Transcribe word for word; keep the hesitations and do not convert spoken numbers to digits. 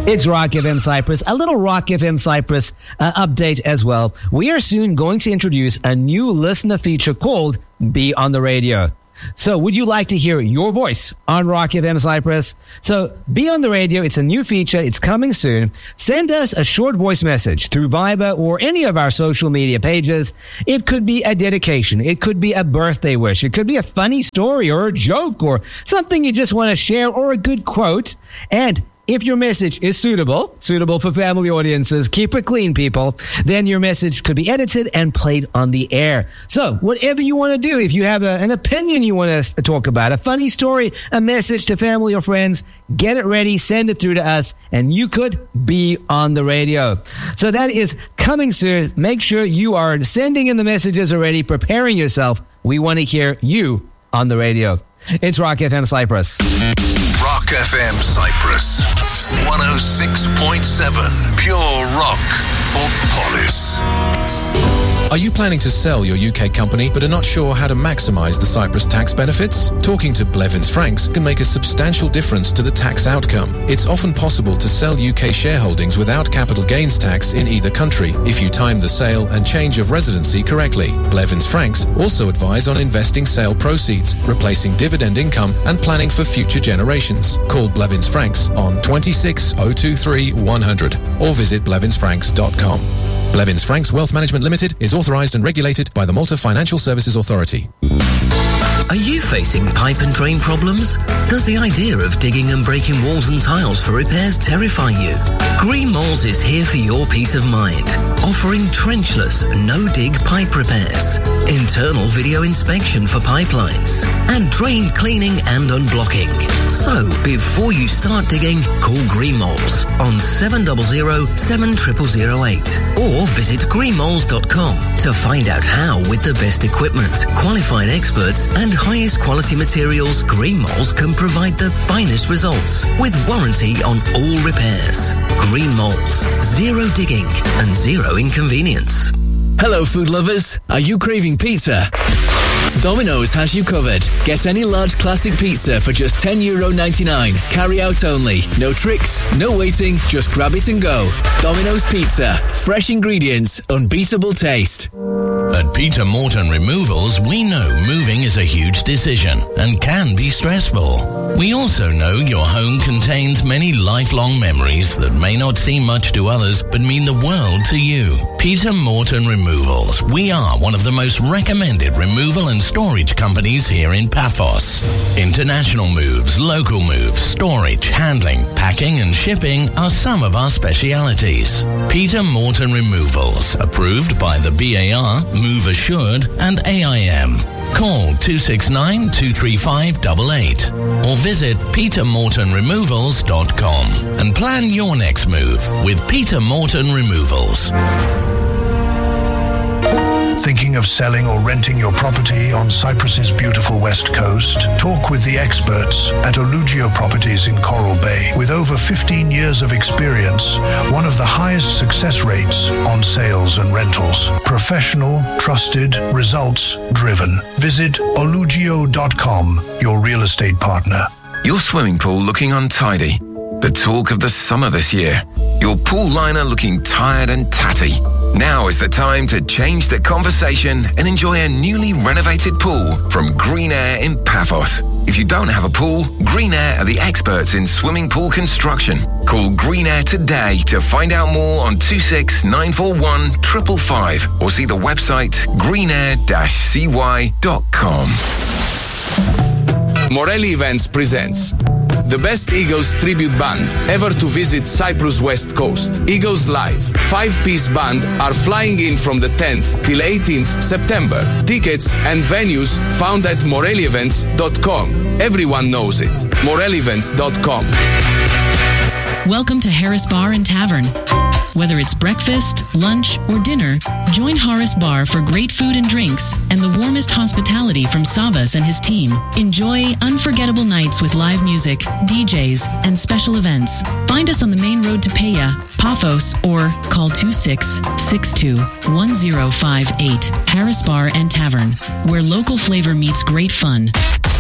It's Rock F M Cyprus, a little Rock F M Cyprus uh, update as well. We are soon going to introduce a new listener feature called Be on the Radio. So would you like to hear your voice on Rock F M Cyprus? So Be on the Radio, it's a new feature. It's coming soon. Send us a short voice message through Viber or any of our social media pages. It could be a dedication. It could be a birthday wish. It could be a funny story or a joke or something you just want to share or a good quote. And if your message is suitable, suitable for family audiences, keep it clean, people, then your message could be edited and played on the air. So whatever you want to do, if you have a, an opinion you want to talk about, a funny story, a message to family or friends, get it ready, send it through to us, and you could be on the radio. So that is coming soon. Make sure you are sending in the messages already, preparing yourself. We want to hear you on the radio. It's Rock F M Cyprus. Rock F M Cyprus, one oh six point seven, pure rock for Polis. Are you planning to sell your U K company but are not sure how to maximize the Cyprus tax benefits? Talking to Blevins Franks can make a substantial difference to the tax outcome. It's often possible to sell U K shareholdings without capital gains tax in either country if you time the sale and change of residency correctly. Blevins Franks also advise on investing sale proceeds, replacing dividend income and planning for future generations. Call Blevins Franks on twenty-six oh two three one hundred or visit blevins franks dot com. Blevins Franks Wealth Management Limited is authorised and regulated by the Malta Financial Services Authority. Are you facing pipe and drain problems? Does the idea of digging and breaking walls and tiles for repairs terrify you? Green Moles is here for your peace of mind, offering trenchless, no-dig pipe repairs, internal video inspection for pipelines, and drain cleaning and unblocking. So, before you start digging, call Green Moles on seven hundred, seven zero zero eight or visit green moles dot com to find out how, with the best equipment, qualified experts, and highest quality materials, Green Moles can provide the finest results with warranty on all repairs. Green Moles, zero digging and zero inconvenience. Hello, food lovers. Are you craving pizza? Domino's has you covered. Get any large classic pizza for just ten euro ninety-nine. Carry out only. No tricks, no waiting, just grab it and go. Domino's Pizza. Fresh ingredients, unbeatable taste. At Peter Morton Removals, we know moving is a huge decision and can be stressful. We also know your home contains many lifelong memories that may not seem much to others but mean the world to you. Peter Morton Removals. We are one of the most recommended removal and storage companies here in Paphos. International moves, local moves, storage, handling, packing and shipping are some of our specialities. Peter Morton Removals, approved by the B A R, Move Assured and A I M. Call two six nine, two three five eight eight or visit peter morton removals dot com and plan your next move with Peter Morton Removals. Thinking of selling or renting your property on Cyprus's beautiful west coast? Talk with the experts at Olugio Properties in Coral Bay. With over fifteen years of experience, one of the highest success rates on sales and rentals. Professional, trusted, results driven. Visit olugio dot com, your real estate partner. Your swimming pool looking untidy. The talk of the summer this year. Your pool liner looking tired and tatty. Now is the time to change the conversation and enjoy a newly renovated pool from Green Air in Paphos. If you don't have a pool, Green Air are the experts in swimming pool construction. Call Green Air today to find out more on two six nine four one, five five five or see the website green air dash c y dot com. Morelli Events presents the best Eagles tribute band ever to visit Cyprus West Coast. Eagles Live, five-piece band, are flying in from the tenth till eighteenth September. Tickets and venues found at morelli events dot com. Everyone knows it. morelli events dot com. Welcome to Harris Bar and Tavern. Whether it's breakfast, lunch, or dinner, join Horace Bar for great food and drinks and the warmest hospitality from Savas and his team. Enjoy unforgettable nights with live music, D Js, and special events. Find us on the main road to Peia, Paphos, or call two six six two, one zero five eight. Harris Bar and Tavern, where local flavor meets great fun.